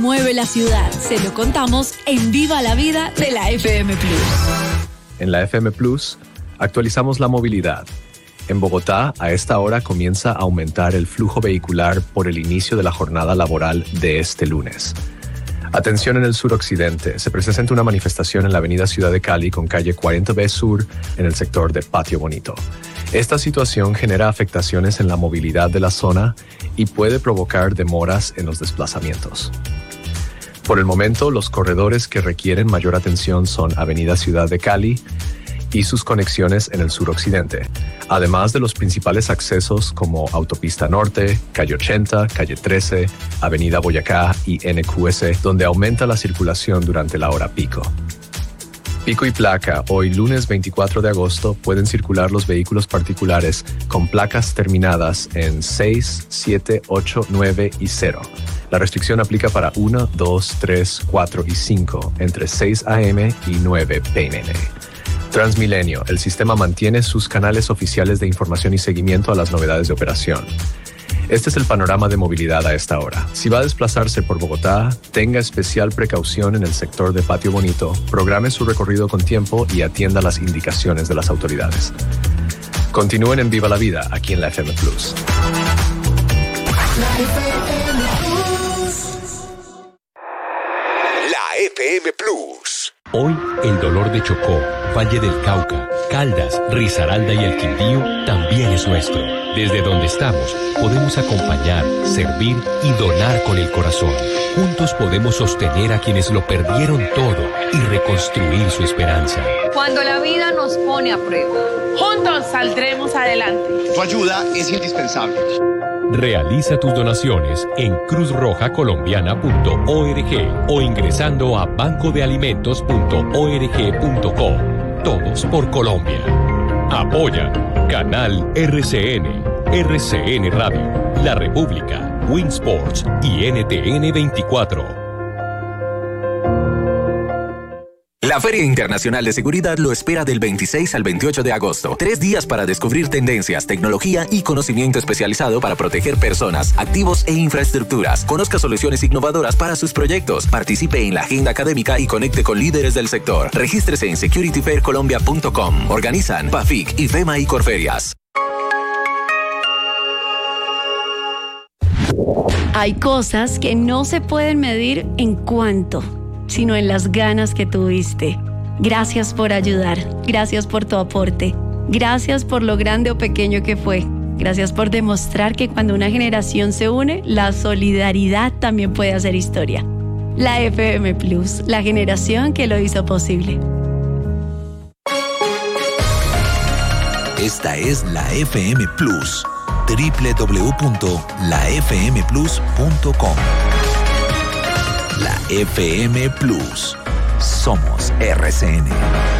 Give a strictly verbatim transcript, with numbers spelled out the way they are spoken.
mueve la ciudad. Se lo contamos en Viva la Vida de la F M Plus. En la F M Plus, actualizamos la movilidad. En Bogotá, a esta hora comienza a aumentar el flujo vehicular por el inicio de la jornada laboral de este lunes. Atención en el suroccidente. Se presenta una manifestación en la avenida Ciudad de Cali con calle cuarenta B Sur en el sector de Patio Bonito. Esta situación genera afectaciones en la movilidad de la zona y puede provocar demoras en los desplazamientos. Por el momento, los corredores que requieren mayor atención son Avenida Ciudad de Cali y sus conexiones en el suroccidente, además de los principales accesos como Autopista Norte, Calle ochenta, Calle trece, Avenida Boyacá y N Q S, donde aumenta la circulación durante la hora pico. Pico y placa, hoy lunes veinticuatro de agosto, pueden circular los vehículos particulares con placas terminadas en seis, siete, ocho, nueve y cero. La restricción aplica para uno, dos, tres, cuatro y cinco, entre seis a eme y nueve pe ene. Transmilenio, el sistema mantiene sus canales oficiales de información y seguimiento a las novedades de operación. Este es el panorama de movilidad a esta hora. Si va a desplazarse por Bogotá, tenga especial precaución en el sector de Patio Bonito, programe su recorrido con tiempo y atienda las indicaciones de las autoridades. Continúen en Viva la Vida, aquí en la F M Plus. La F M Plus. Hoy, el dolor de Chocó, Valle del Cauca, Caldas, Risaralda y el Quindío también es nuestro. Desde donde estamos, podemos acompañar, servir y donar con el corazón. Juntos podemos sostener a quienes lo perdieron todo y reconstruir su esperanza. Cuando la vida nos pone a prueba, juntos saldremos adelante. Tu ayuda es indispensable. Realiza tus donaciones en cruz roja colombiana punto org o ingresando a banco de alimentos punto org punto co. Todos por Colombia. Apoya Canal R C N, R C N Radio, La República, Winsports y N T N veinticuatro. La Feria Internacional de Seguridad lo espera del veintiséis al veintiocho de agosto. Tres días para descubrir tendencias, tecnología y conocimiento especializado para proteger personas, activos e infraestructuras. Conozca soluciones innovadoras para sus proyectos. Participe en la agenda académica y conecte con líderes del sector. Regístrese en security fair colombia punto com. Organizan PAFIC, IFEMA y Corferias. Hay cosas que no se pueden medir en cuánto, sino en las ganas que tuviste. Gracias por ayudar, gracias por tu aporte, gracias por lo grande o pequeño que fue, gracias por demostrar que cuando una generación se une, la solidaridad también puede hacer historia. La F M Plus, la generación que lo hizo posible. Esta es la F M Plus, doble u doble u doble u punto la f m plus punto com. La F M Plus. Somos R C N.